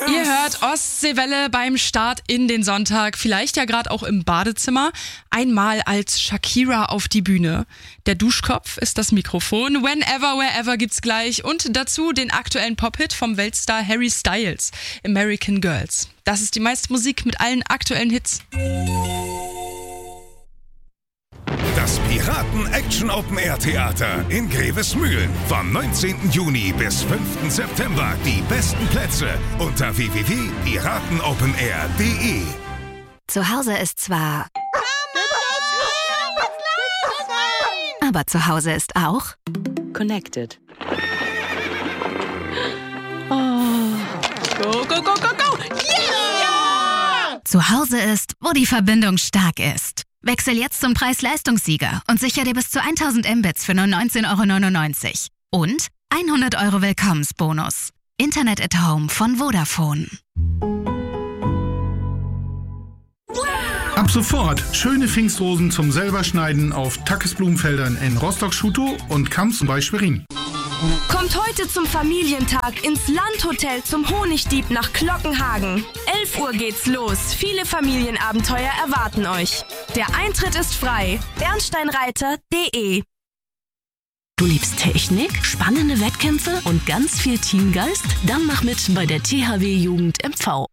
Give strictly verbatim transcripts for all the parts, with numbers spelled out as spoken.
Ihr hört Ostseewelle beim Start in den Sonntag, vielleicht ja gerade auch im Badezimmer. Einmal als Shakira auf die Bühne. Der Duschkopf ist das Mikrofon. Whenever, Wherever gibt's gleich. Und dazu den aktuellen Pop-Hit vom Weltstar Harry Styles, American Girls. Das ist die meiste Musik mit allen aktuellen Hits. Das Piraten-Action-Open-Air-Theater in Grevesmühlen. Vom neunzehnten Juni bis fünften September. Die besten Plätze unter w w w punkt piratenopenair punkt de. Zu Hause ist zwar... Aber zu Hause ist auch... Connected. Oh. Go, go, go, go, go! Yeah! Zu Hause ist, wo die Verbindung stark ist. Wechsel jetzt zum Preis-Leistungssieger und sicher dir bis zu tausend Mbits für nur neunzehn Euro neunundneunzig. Und hundert Euro Willkommensbonus. Internet at Home von Vodafone. Ab sofort schöne Pfingstrosen zum selberschneiden auf Tackes Blumenfeldern in Rostock-Schutow und Kamps bei Schwerin. Kommt heute zum Familientag ins Landhotel zum Honigdieb nach Glockenhagen. elf Uhr geht's los. Viele Familienabenteuer erwarten euch. Der Eintritt ist frei. bernsteinreiter punkt de. Du liebst Technik, spannende Wettkämpfe und ganz viel Teamgeist? Dann mach mit bei der T H W Jugend M V.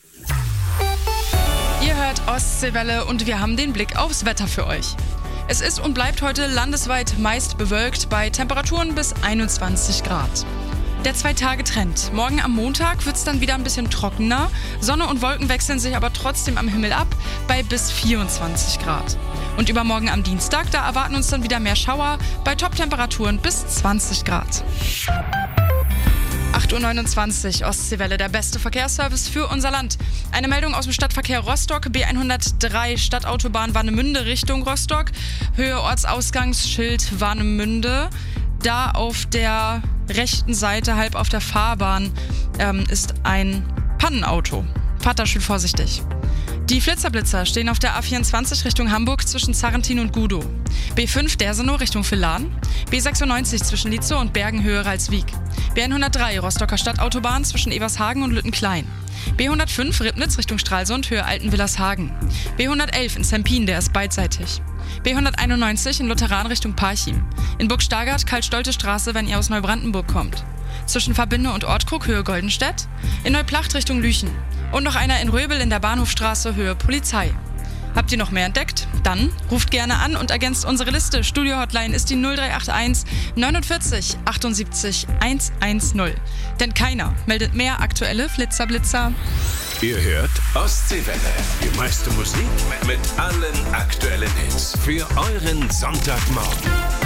Ihr hört Ostseewelle und wir haben den Blick aufs Wetter für euch. Es ist und bleibt heute landesweit meist bewölkt bei Temperaturen bis einundzwanzig Grad. Der Zwei-Tage-Trend. Morgen am Montag wird es dann wieder ein bisschen trockener. Sonne und Wolken wechseln sich aber trotzdem am Himmel ab bei bis vierundzwanzig Grad. Und übermorgen am Dienstag, da erwarten uns dann wieder mehr Schauer bei Top-Temperaturen bis zwanzig Grad. acht Uhr neunundzwanzig, Ostseewelle, der beste Verkehrsservice für unser Land. Eine Meldung aus dem Stadtverkehr Rostock, B hundertdrei Stadtautobahn Warnemünde Richtung Rostock. Höhe Ortsausgangsschild Warnemünde. Da auf der rechten Seite, halb auf der Fahrbahn, ähm, ist ein Pannenauto. Fahrt da schön vorsichtig. Die Flitzerblitzer stehen auf der A vierundzwanzig Richtung Hamburg zwischen Zarrentin und Gudow. B fünf Dersenow Richtung Villahn. B sechsundneunzig zwischen Lietzow und Bergenhöhe Ralswiek. B hundertdrei Rostocker Stadtautobahn zwischen Evershagen und Lüttenklein. B hundertfünf Ribnitz Richtung Stralsund Höhe Altenwillershagen. B hundertelf in Sempin, der ist beidseitig. B hunderteinundneunzig in Lutheran Richtung Parchim. In Burg-Stargard Karl-Stolte Straße, wenn ihr aus Neubrandenburg kommt. Zwischen Verbinde und Ortkrug Höhe Goldenstedt. In Neuplacht Richtung Lüchen. Und noch einer in Röbel in der Bahnhofstraße Höhe Polizei. Habt ihr noch mehr entdeckt? Dann ruft gerne an und ergänzt unsere Liste. Studio-Hotline ist die null drei acht eins neunundvierzig achtundsiebzig hundertzehn. Denn keiner meldet mehr aktuelle Flitzerblitzer. Ihr hört Ostseewelle. Die meiste Musik mit allen aktuellen Hits. Für euren Sonntagmorgen.